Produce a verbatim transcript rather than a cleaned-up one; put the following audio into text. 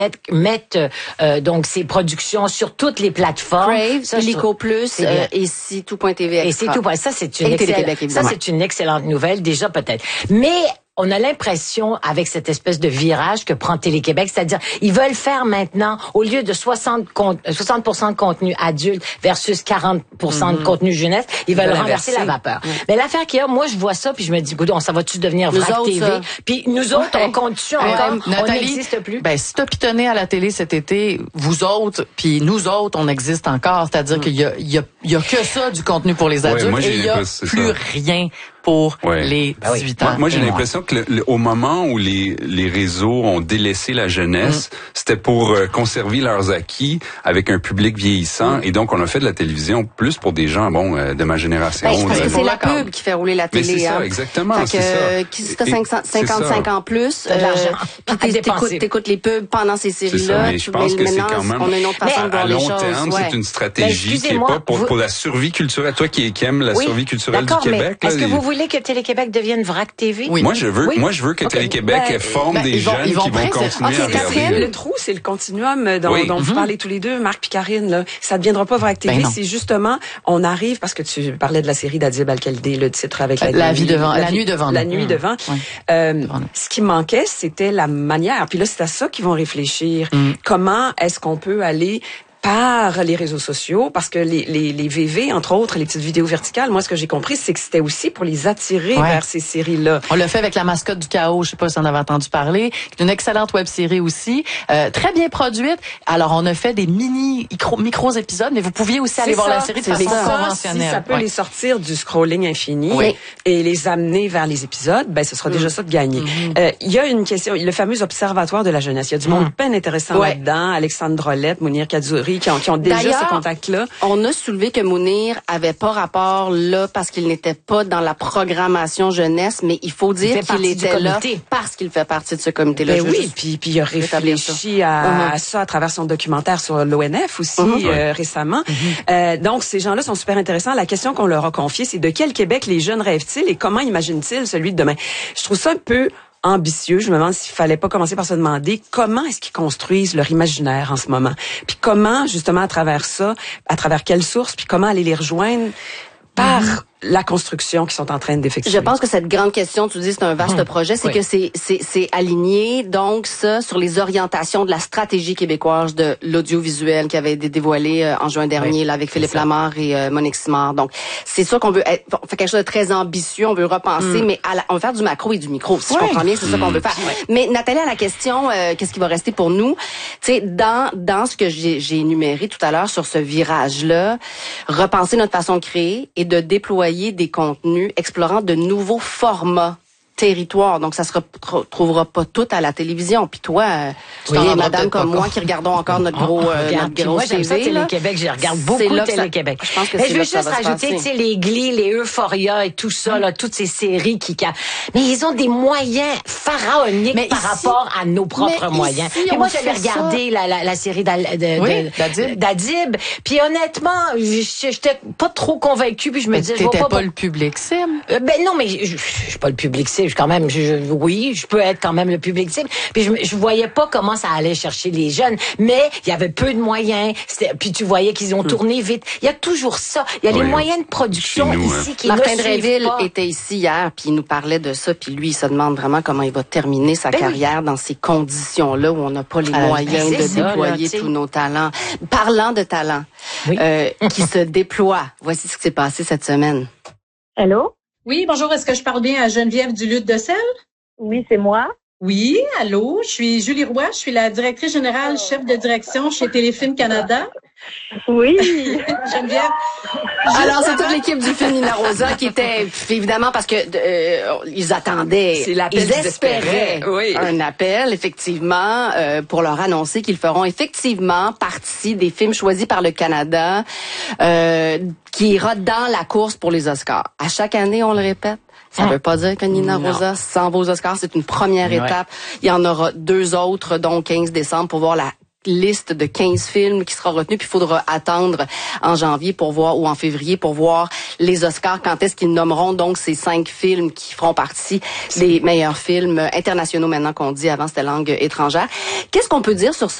mettent euh, donc ces productions sur toutes les plateformes. Crave, Illico Plus euh, et c'est tout point T V Et c'est tout. Ça c'est une excellente, ça c'est une excellente nouvelle déjà peut-être. Mais on a l'impression, avec cette espèce de virage que prend Télé-Québec, c'est-à-dire, ils veulent faire maintenant, au lieu de soixante pour cent de contenu adulte versus quarante pour cent mm-hmm. de contenu jeunesse, ils veulent renverser la vapeur. Mm. Mais l'affaire qu'il y a, moi, je vois ça, puis je me dis, goudon, ça va-tu devenir Vrac T V? Ça. Puis nous autres, ouais. on compte-tu encore? Euh, Nathalie, on n'existe plus? Ben, si t'as pitonné à la télé cet été, vous autres, puis nous autres, on existe encore. C'est-à-dire mm. qu'il y a, il y a, il y a que ça, du contenu pour les adultes, ouais, moi, et il y a plus ça. rien pour ouais. les dix-huit ben oui. ans. Moi, moi j'ai l'impression que le, le, au moment où les, les réseaux ont délaissé la jeunesse, mmh. c'était pour euh, conserver leurs acquis avec un public vieillissant. Mmh. Et donc, on a fait de la télévision plus pour des gens, bon, euh, de ma génération. Ben, je pense de, que c'est la pub qui fait rouler la télé. Mais c'est hein. ça, exactement. Fait que, c'est ça. Qui si t'as cinquante-cinq ans plus, de l'argent. Euh, puis t'écoutes, t'écoutes les pubs pendant ces séries-là. Mais je pense que c'est quand même, on a une autre façon mais, de voir les choses. À long terme, ouais. c'est une stratégie qui est pas pour, vous... pour la survie culturelle. Toi qui, qui aimes la oui, survie culturelle du Québec. Est-ce que vous voulez que Télé-Québec devienne Vrac T V? Oui. Moi, je veux, oui. moi, je veux que okay. Télé-Québec ben, forme ben, des vont, jeunes vont qui vont continuer okay, à regarder. Quatrième, le trou, c'est le continuum dont, oui. dont mm-hmm. vous parlez tous les deux, Marc puis Karine, là. Ça ne deviendra pas Vrac T V, ben c'est justement, on arrive, parce que tu parlais de la série d'Adib Al-Khalidi, le titre avec la, la nuit, vie devant, la, la nuit devant. La nuit devant. Oui. Euh, ce qui manquait, c'était la manière. Puis là, c'est à ça qu'ils vont réfléchir. Mm. Comment est-ce qu'on peut aller par les réseaux sociaux, parce que les, les, les V V, entre autres, les petites vidéos verticales, moi, ce que j'ai compris, c'est que c'était aussi pour les attirer ouais. vers ces séries-là. On l'a fait avec La Mascotte du Chaos, je sais pas si on avait entendu parler, c'est une excellente web-série aussi, euh, très bien produite. Alors, on a fait des mini, micro, micros épisodes, mais vous pouviez aussi c'est aller ça, voir la série de façon ça, conventionnelle. Si ça peut ouais. les sortir du scrolling infini oui. et les amener vers les épisodes, ben, ce sera mm. déjà ça de gagner. Il mm. euh, y a une question, le fameux observatoire de la jeunesse. Il y a du mm. monde bien intéressant ouais. là-dedans. Alexandre Drolet, Mounir Kadzouri, qui ont, qui ont déjà ce contact-là. On a soulevé que Mounir avait pas rapport là parce qu'il n'était pas dans la programmation jeunesse, mais il faut dire il qu'il était là parce qu'il fait partie de ce comité-là. Ben oui, puis puis il a réfléchi à, uh-huh. à ça à travers son documentaire sur l'O N F aussi uh-huh. euh, récemment. Uh-huh. Euh, donc ces gens-là sont super intéressants. La question qu'on leur a confiée, c'est de quel Québec les jeunes rêvent-ils et comment imaginent-ils celui de demain. Je trouve ça un peu ambitieux. Je me demande s'il fallait pas commencer par se demander comment est-ce qu'ils construisent leur imaginaire en ce moment. Puis comment, justement, à travers ça, à travers quelles sources, puis comment aller les rejoindre par mm-hmm. la construction qu'ils sont en train d'effectuer. Je pense que cette grande question, tu dis c'est un vaste mmh. projet, c'est oui. que c'est c'est c'est aligné donc ça sur les orientations de la stratégie québécoise de l'audiovisuel qui avait été dévoilée euh, en juin dernier oui. là avec Philippe Lamar et euh, Monique Simard. Donc c'est sûr qu'on veut être, on fait quelque chose de très ambitieux, on veut repenser, mmh. mais à la, on veut faire du macro et du micro. Si oui. je comprends bien, c'est mmh. ça qu'on veut faire. Oui. Mais Nathalie, à la question, euh, qu'est-ce qui va rester pour nous? Tu sais, dans dans ce que j'ai j'ai énuméré tout à l'heure sur ce virage là, repenser notre façon de créer et de déployer des contenus explorant de nouveaux formats territoire. Donc, ça se retrouvera pas tout à la télévision. Puis toi, tu oui, madame comme moi, qui regardons encore notre gros, euh, regarde, notre gros moi, j'aime T V. ça, Télé-Québec. Je regarde beaucoup Télé-Québec. Je pense que mais c'est je veux là juste rajouter, tu sais, les Glee, les Euphoria et tout ça, là, toutes ces séries qui, mais ils ont des moyens pharaoniques mais par ici, rapport à nos propres moyens. Et moi, j'avais regardé la, la, la série d'Adib. Puis honnêtement, j'étais pas trop convaincue. Puis je me disais, je vois pas. T'étais pas le public cible. Ben non, mais je suis pas le public cible. Quand même, je, je, oui, je peux être quand même le public cible. Puis je, je voyais pas comment ça allait chercher les jeunes, mais il y avait peu de moyens. Puis tu voyais qu'ils ont tourné vite. Il y a toujours ça. Il y a oui, les moyens de production nous, ici hein. qui Martin ne Drainville pas. était ici hier, puis il nous parlait de ça. Puis lui, il se demande vraiment comment il va terminer sa ben carrière oui. dans ces conditions-là où on n'a pas les euh, moyens ben de ça, déployer là, tous nos talents. Parlant de talents oui. euh, qui se déploient, voici ce qui s'est passé cette semaine. Allô? Oui, bonjour. Est-ce que je parle bien à Geneviève Duluth-Decelles? Oui, c'est moi. Oui, allô. Je suis Julie Roy. Je suis la directrice générale, chef de direction chez Téléfilm Canada. Oui. Geneviève. Alors, c'est toute l'équipe du film Nina Rosa qui était, évidemment, parce que euh, ils attendaient, ils espéraient oui. un appel, effectivement, euh, pour leur annoncer qu'ils feront effectivement partie des films choisis par le Canada, euh, qui ira dans la course pour les Oscars. À chaque année, on le répète. Ça ne veut pas dire que Nina non. Rosa s'en va aux Oscars. C'est une première ouais. étape. Il y en aura deux autres, donc quinze décembre, pour voir la liste de quinze films qui sera retenue, puis il faudra attendre en janvier pour voir, ou en février pour voir les Oscars, quand est-ce qu'ils nommeront donc ces cinq films qui feront partie des meilleurs films internationaux maintenant qu'on dit, avant c'était langue étrangère. Qu'est-ce qu'on peut dire sur ça?